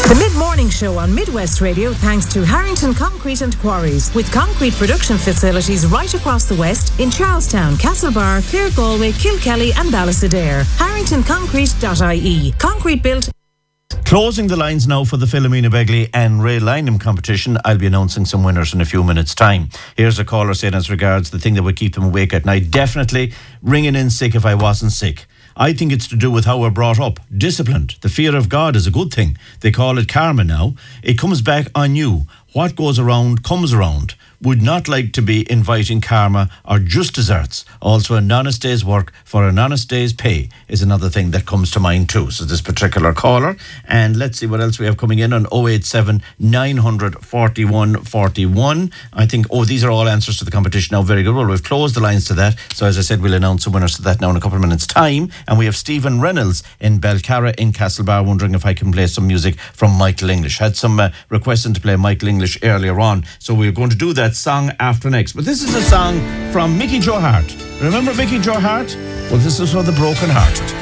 The mid-morning show on Midwest Radio thanks to Harrington Concrete and Quarries, with concrete production facilities right across the West in Charlestown, Castlebar, Clare Galway, Kilkelly and Ballysadare. HarringtonConcrete.ie. Concrete built. Closing the lines now for the Philomena Begley and Ray Lynham competition. I'll be announcing some winners in a few minutes' time. Here's a caller saying as regards the thing that would keep them awake at night. Definitely ringing in sick if I wasn't sick. I think it's to do with how we're brought up. Disciplined. The fear of God is a good thing. They call it karma now. It comes back on you. What goes around comes around. Would not like to be inviting karma or just desserts. Also, an honest day's work for an honest day's pay is another thing that comes to mind too. So this particular caller. And let's see what else we have coming in on 087 900 41 41. I think, these are all answers to the competition now. Very good. Well, we've closed the lines to that. So as I said, we'll announce the winners to that now in a couple of minutes' time. And we have Stephen Reynolds in Belcarra in Castlebar wondering if I can play some music from Michael English. Had some requesting to play Michael English earlier on. So we're going to do that song after next. But this is a song from Mickey Joe Hart. Remember Mickey Joe Hart? Well, this is for the broken hearted.